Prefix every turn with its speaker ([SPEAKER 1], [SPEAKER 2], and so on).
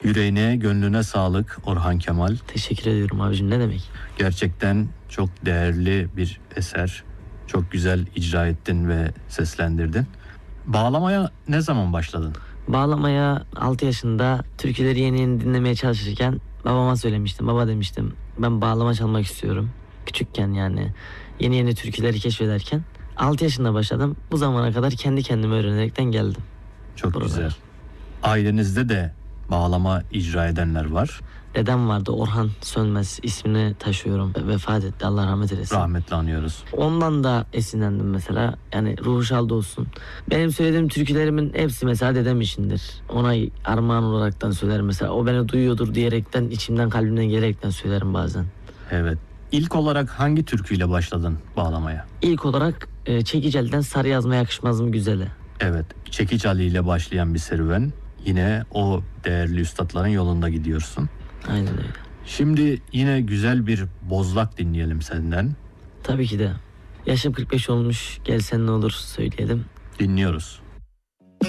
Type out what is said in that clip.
[SPEAKER 1] Yüreğine, gönlüne sağlık Orhan Kemal.
[SPEAKER 2] Teşekkür ediyorum abicim, ne demek.
[SPEAKER 1] Gerçekten çok değerli bir eser. Çok güzel icra ettin ve seslendirdin. Bağlamaya ne zaman başladın?
[SPEAKER 2] Bağlamaya 6 yaşında türküleri yeni yeni dinlemeye çalışırken babama söylemiştim. Baba demiştim, ben bağlama çalmak istiyorum. Küçükken yani yeni yeni türküleri keşfederken 6 yaşında başladım. Bu zamana kadar kendi kendime öğrenerekten geldim.
[SPEAKER 1] Çok
[SPEAKER 2] Buralar.
[SPEAKER 1] güzel. Ailenizde de bağlama icra edenler var.
[SPEAKER 2] Dedem vardı, Orhan Sönmez, ismini taşıyorum. Vefat etti, Allah rahmet eylesin.
[SPEAKER 1] Rahmetli anıyoruz.
[SPEAKER 2] Ondan da esinlendim mesela. Yani ruhu şad olsun. Benim söylediğim türkülerimin hepsi mesela dedem içindir. Ona armağan olaraktan söylerim mesela. O beni duyuyordur diyerekten, içimden kalbimden gelerekten söylerim bazen.
[SPEAKER 1] Evet. İlk olarak hangi türküyle başladın bağlamaya?
[SPEAKER 2] İlk olarak Çekicel'den Sarı Yazma Yakışmaz mı Güzele.
[SPEAKER 1] Evet. Çekiç Ali ile başlayan bir serüven. Yine o değerli üstadların yolunda gidiyorsun.
[SPEAKER 2] Aynen öyle.
[SPEAKER 1] Şimdi yine güzel bir bozlak dinleyelim senden.
[SPEAKER 2] Tabii ki de. Yaşım 45 olmuş, gelsen ne olur söyleyelim.
[SPEAKER 1] Dinliyoruz.